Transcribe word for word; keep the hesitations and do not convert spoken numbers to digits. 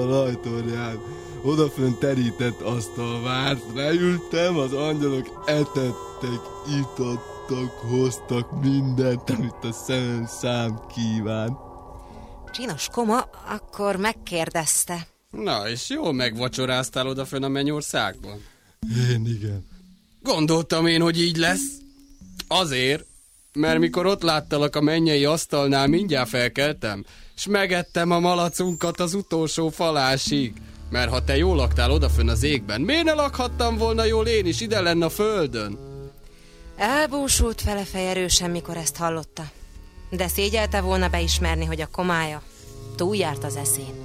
a lajtorján. Odafönt terített asztal várt, leültem, az angyalok etettek, itattak, hoztak mindent, amit a szemem szám kíván. Csinos koma akkor megkérdezte. Na, és jól megvacsoráztál odafönn a mennyországban? Én igen. Gondoltam én, hogy így lesz. Azért, mert mikor ott láttalak a mennyei asztalnál, mindjárt felkeltem, s megettem a malacunkat az utolsó falásig. Mert ha te jól laktál odafönn az égben, miért ne lakhattam volna jól én is ide lenne a földön? Elbúsult fele fej erősen, mikor ezt hallotta. De szégyelte volna beismerni, hogy a komája túljárt az eszén.